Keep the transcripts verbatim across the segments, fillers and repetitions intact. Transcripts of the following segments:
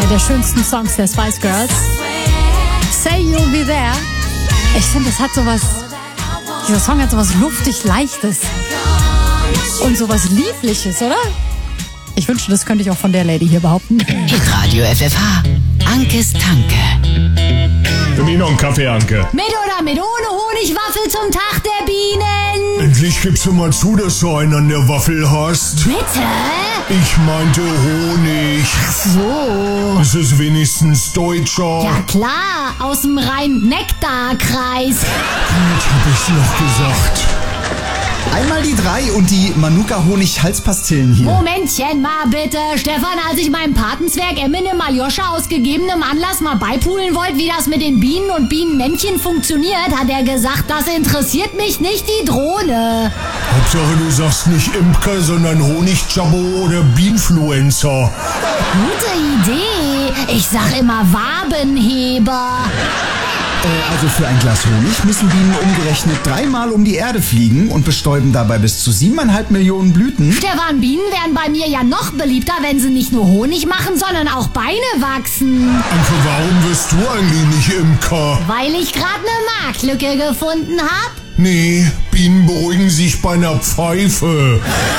der schönsten Songs der Spice Girls. Say You'll Be There. Ich finde, das hat sowas, dieser Song hat sowas luftig Leichtes und sowas Liebliches, oder? Ich wünschte, das könnte ich auch von der Lady hier behaupten. Hitradio F F H, Ankes Tanke. Für mich noch einen Kaffee, Anke. Mit oder mit ohne Honigwaffel zum Tag der Bienen? Endlich gibst du mal zu, dass du einen an der Waffel hast. Bitte? Ich meinte Honig. So. Es ist wenigstens deutscher. Ja klar, aus dem Rhein-Nektar-Kreis. Gut, hab ich's noch gesagt. Einmal die drei und die Manuka-Honig-Halspastillen hier. Momentchen mal bitte. Stefan, als ich meinem Patenzwerg Eminem Aljoscha aus gegebenem Anlass mal beipulen wollte, wie das mit den Bienen und Bienenmännchen funktioniert, hat er gesagt, das interessiert mich nicht, die Drohne. Hauptsache du sagst nicht Imker, sondern Honigjabbo oder Bienenfluencer. Gute Idee. Ich sag immer Wabenheber. Äh, also für ein Glas Honig müssen Bienen umgerechnet dreimal um die Erde fliegen und bestäuben dabei bis zu siebeneinhalb Millionen Blüten. Stefan, Bienen wären bei mir ja noch beliebter, wenn sie nicht nur Honig machen, sondern auch Beine wachsen. Anke, warum wirst du eigentlich nicht Imker? Weil ich gerade eine Marktlücke gefunden hab. Nee, Bienen beruhigen sich bei einer Pfeife.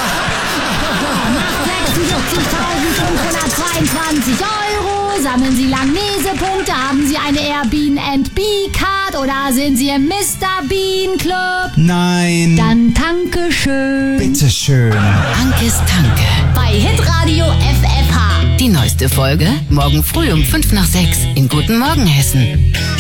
sechsundvierzigtausendfünfhundertzweiundzwanzig Euro. Sammeln Sie Langnese-Punkte? Haben Sie eine Airbnb-Card oder sind Sie im Mister Bean Club? Nein. Dann danke schön. Bitteschön. Ankes Tanke. Bei Hitradio F F H. Die neueste Folge morgen früh um fünf nach sechs in Guten Morgen Hessen.